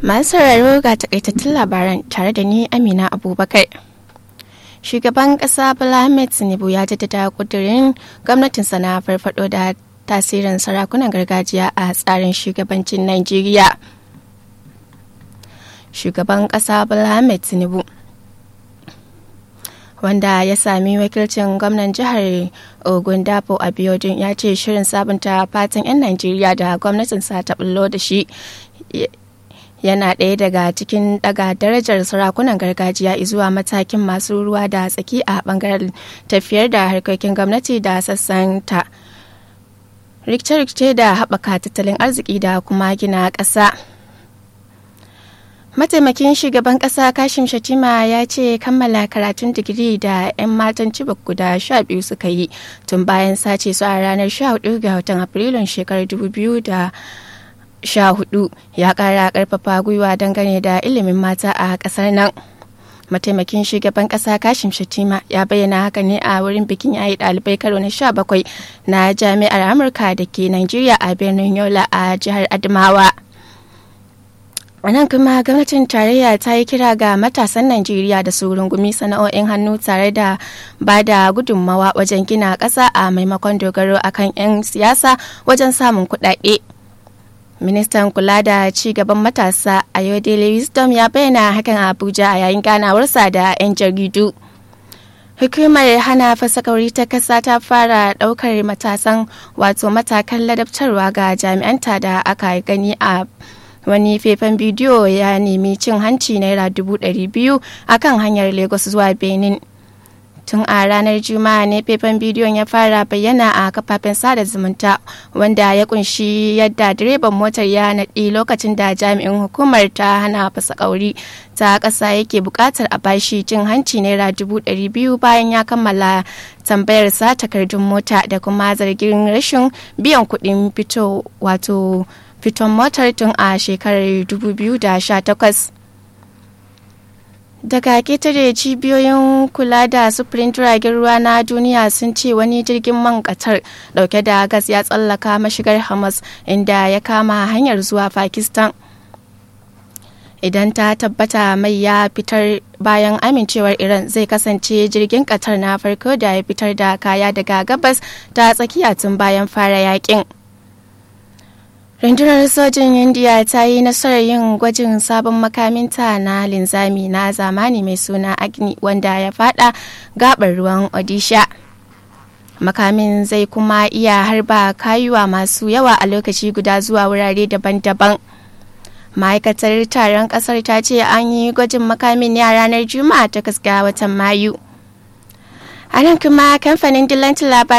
Masu sauraro ga takaitattun labaran tare da ni Amina Abubakar. Shugaban ƙasa Bola Ahmed Tinubu ya jaddada ƙudurin gwamnatinsa na farfado da tasirin sarakunan gargajiya a tsarin shugabancin Najeriya. Shugaban ƙasa Bola Ahmed Tinubu, wanda ya sami wakilcin gwamnan jihar Ogun Dapo Abiodun, ya ce shirin sabunta fatan 'yan Najeriya da gwamnatinsa ta bullo da shi yana ɗaya daga cikin daga darajar sarakunan gargajiya zuwa matakin masu ruwa da tsaki a ɓangaren tafiyar da harkokin gwamnati da sassan ta, rikice-rikice da haɓaka tattalin arziki da kuma gina ƙasa. Mataimakin shugaban ƙasa Kashim Shettima ya ce kammala karatun digiri da 'yan matan Chibok guda 12 suka yi tun bayan sace su a ranar 14 ga watan Afrilun shekarar 2014 ya ƙara ƙarfafa gwiwa dangane da ilimin mata a ƙasar nan. Mataimakin shugaban ƙasa Kashim Shettima ya bayyana haka ne a wurin bikin yayi ɗalibai karo na 17 na Jami'ar Amurka da ke Najeriya a birnin Yola a jihar Adamawa. A nan kuma gwamnatin tarayya ta yi kira ga matasan Najeriya da su rungumi sana'o'in hannu tare da ba da gudunmawa wajen gina ƙasa a maimakon dogaro akan 'yan siyasa wajen samun kuɗaɗe. Ministan kula da ci gaban matasa Ayodele Wisdom ya bayyana hakan a Abuja a yayin ganawarsa da 'yan jaridu. Hukumar hana fasakauri ta kasa ta fara ɗaukar matakan ladabtarwa ga jami'anta da aka gani a wani faifan bidiyo ya nemi cin hanci naira 200,000 akan hanyar Lagos zuwa Benin. Tun a ranar Juma'a ne faifan bidiyon ya fara bayyana a kafafen sada zumunta, wanda ya kunshi yadda direban motar ya naɗi lokacin da jami'in hukumar ta hana fasakauri ta ƙasa yake buƙatar a bashi cin hanci naira 200,000 bayan ya kammala tambayar sa takardun mota da kuma zargin rashin biyan kuɗin fiton motar tun a shekarar 2018. Daga ketare, cibiyoyin kula da sufurin jiragen ruwa na duniya sun ce wani jirgin man Qatar dauke da gas ya tsallaka mashigar Hamas inda ya kama hanyar zuwa Pakistan. Idan ta tabbata mai ya fitar bayan amincewar Iran, zai kasance jirgin Qatar na farko da ya fitar da kaya daga gabas ta tsakiya tun bayan fara yakin. Rundunar sojin India ta yi nasarar yin gwajin sabon makaminta na linzami na zamani mai suna Agni, wanda ya fada gabar ruwan Odisha. Makamin zai kuma iya harba kayuwa masu yawa a lokaci guda zuwa wurare daban-daban. Ma'aikatar taron kasar ta ce an yi gwajin makamin ne a ranar Juma'a 8 ga watan Mayu. A nan kuma kamfanin dillancin labarai